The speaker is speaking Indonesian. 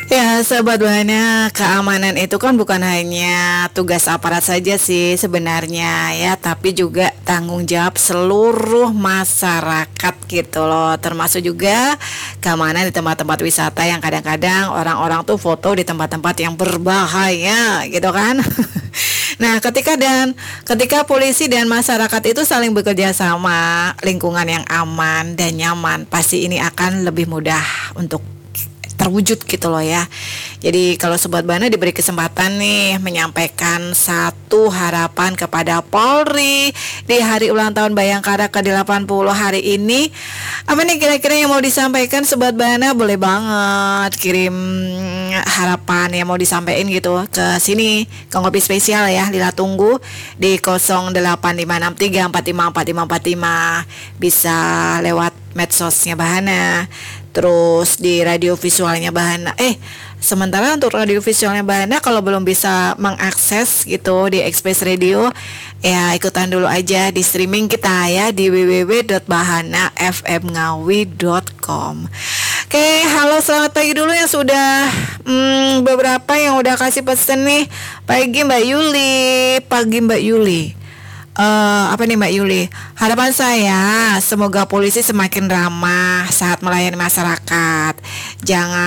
Ya, sahabat Wana, keamanan itu kan bukan hanya tugas aparat saja sih sebenarnya ya, tapi juga tanggung jawab seluruh masyarakat gitu loh. Termasuk juga keamanan di tempat-tempat wisata yang kadang-kadang orang-orang tuh foto di tempat-tempat yang berbahaya gitu kan. Nah, ketika polisi dan masyarakat itu saling bekerja sama, lingkungan yang aman dan nyaman, pasti ini akan lebih mudah untuk terwujud gitu loh ya. Jadi kalau Sobat Bana diberi kesempatan nih menyampaikan satu harapan kepada Polri di hari ulang tahun Bayangkara ke-80 hari ini, apa nih kira-kira yang mau disampaikan Sobat Bana? Boleh banget kirim harapan yang mau disampaikan gitu ke sini, ke Ngopi Spesial ya. Lila tunggu di 085634545545, bisa lewat medsosnya Bahana, terus di radio visualnya Bahana. Sementara untuk radio visualnya Bahana kalau belum bisa mengakses gitu di Express Radio, ya ikutan dulu aja di streaming kita ya di www.bahanafmngawi.com. Oke, halo selamat pagi dulu yang sudah beberapa yang udah kasih pesan nih. Pagi Mbak Yuli, pagi Mbak Yuli. Apa nih Mbak Yuli? Harapan saya semoga polisi semakin ramah saat melayani masyarakat. Jangan